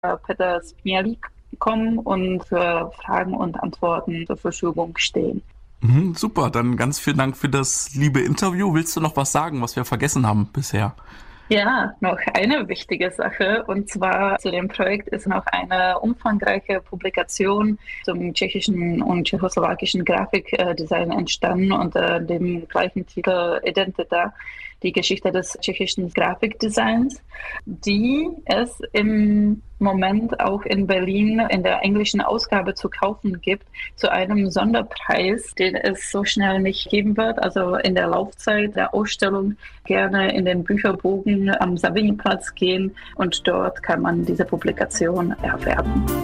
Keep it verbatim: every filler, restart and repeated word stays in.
Peter Smialik kommen und für Fragen und Antworten zur Verfügung stehen. Mhm, super, dann ganz vielen Dank für das liebe Interview. Willst du noch was sagen, was wir vergessen haben bisher? Ja, noch eine wichtige Sache, und zwar zu dem Projekt ist noch eine umfangreiche Publikation zum tschechischen und tschechoslowakischen Grafikdesign entstanden unter dem gleichen Titel Identita, die Geschichte des tschechischen Grafikdesigns, die es im Moment auch in Berlin in der englischen Ausgabe zu kaufen gibt, zu einem Sonderpreis, den es so schnell nicht geben wird. Also in der Laufzeit der Ausstellung gerne in den Bücherbogen am Savignyplatz gehen und dort kann man diese Publikation erwerben.